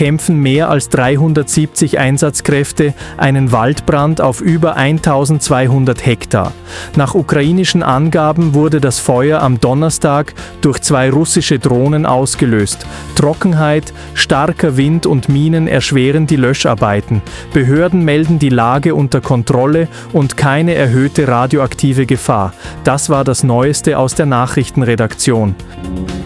bekämpfen mehr als 370 Einsatzkräfte einen Waldbrand auf über 1200 Hektar. Nach ukrainischen Angaben wurde das Feuer am Donnerstag durch 2 russische Drohnen ausgelöst. Trockenheit, starker Wind und Minen erschweren die Löscharbeiten. Behörden melden die Lage unter Kontrolle und keine erhöhte radioaktive Gefahr. Das war das Neueste aus der Nachrichtenredaktion.